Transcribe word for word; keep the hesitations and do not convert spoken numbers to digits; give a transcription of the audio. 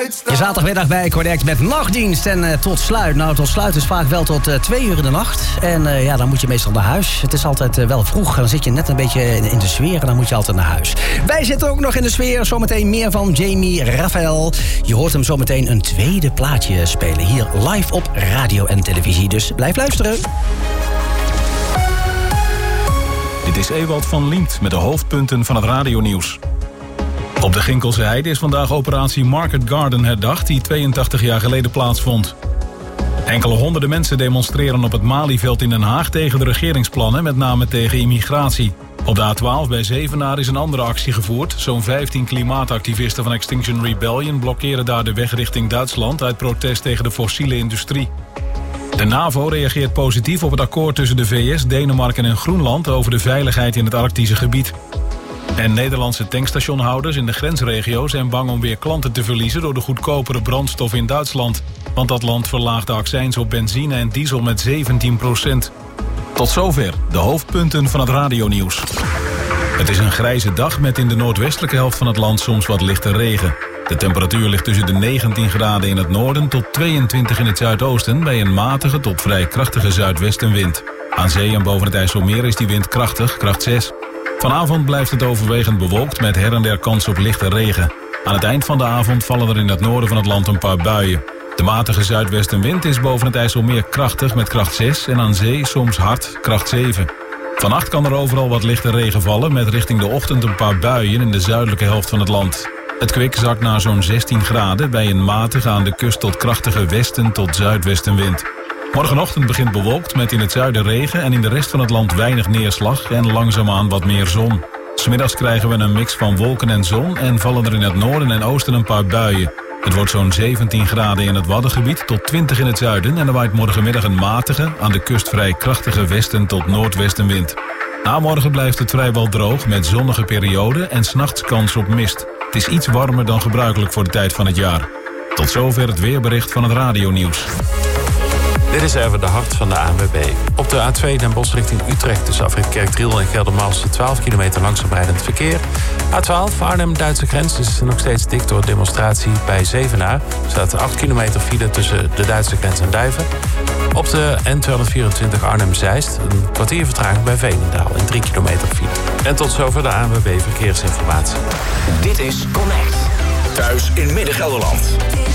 Je zaterdagmiddag bij Connect met nachtdienst en uh, tot sluit. Nou, tot sluit is vaak wel tot uh, twee uur in de nacht. En uh, ja, dan moet je meestal naar huis. Het is altijd uh, wel vroeg. Dan zit je net een beetje in, in de sfeer en dan moet je altijd naar huis. Wij zitten ook nog in de sfeer. Zometeen meer van Jamie Raphael. Je hoort hem zometeen een tweede plaatje spelen. Hier live op radio en televisie. Dus blijf luisteren. Dit is Ewald van Liemt met de hoofdpunten van het radionieuws. Op de Ginkelse Heide is vandaag operatie Market Garden herdacht, die tweeëntachtig jaar geleden plaatsvond. Enkele honderden mensen demonstreren op het Malieveld in Den Haag tegen de regeringsplannen, met name tegen immigratie. Op de A twaalf bij Zevenaar is een andere actie gevoerd. Zo'n vijftien klimaatactivisten van Extinction Rebellion blokkeren daar de weg richting Duitsland uit protest tegen de fossiele industrie. De NAVO reageert positief op het akkoord tussen de V S, Denemarken en Groenland over de veiligheid in het Arctische gebied. En Nederlandse tankstationhouders in de grensregio zijn bang om weer klanten te verliezen door de goedkopere brandstof in Duitsland. Want dat land verlaagt de accijns op benzine en diesel met zeventien procent. Tot zover de hoofdpunten van het radionieuws. Het is een grijze dag met in de noordwestelijke helft van het land soms wat lichte regen. De temperatuur ligt tussen de negentien graden in het noorden tot tweeëntwintig in het zuidoosten bij een matige tot vrij krachtige zuidwestenwind. Aan zee en boven het IJsselmeer is die wind krachtig, kracht zes. Vanavond blijft het overwegend bewolkt met her en der kans op lichte regen. Aan het eind van de avond vallen er in het noorden van het land een paar buien. De matige zuidwestenwind is boven het IJsselmeer krachtig met kracht zes en aan zee soms hard, kracht zeven. Vannacht kan er overal wat lichte regen vallen met richting de ochtend een paar buien in de zuidelijke helft van het land. Het kwik zakt naar zo'n zestien graden bij een matige aan de kust tot krachtige westen tot zuidwestenwind. Morgenochtend begint bewolkt met in het zuiden regen en in de rest van het land weinig neerslag en langzaamaan wat meer zon. 'S Middags krijgen we een mix van wolken en zon en vallen er in het noorden en oosten een paar buien. Het wordt zo'n zeventien graden in het Waddengebied tot twintig in het zuiden en er waait morgenmiddag een matige, aan de kust vrij krachtige westen tot noordwestenwind. Na morgen blijft het vrijwel droog met zonnige perioden en 's nachts kans op mist. Het is iets warmer dan gebruikelijk voor de tijd van het jaar. Tot zover het weerbericht van het radionieuws. Dit is even de hart van de A N W B. Op de A twee Den Bosch richting Utrecht tussen afrit Kerkdriel en Geldermalsen twaalf kilometer langzaam rijdend verkeer. A twaalf Arnhem-Duitse grens is nog steeds dik door demonstratie bij Zevenaar. Er staat acht kilometer file tussen de Duitse grens en Duiven. Op de N tweehonderdvierentwintig Arnhem-Zeist een kwartier vertraging bij Veenendaal in drie kilometer file. En tot zover de A N W B verkeersinformatie. Dit is Connect. Thuis in Midden-Gelderland.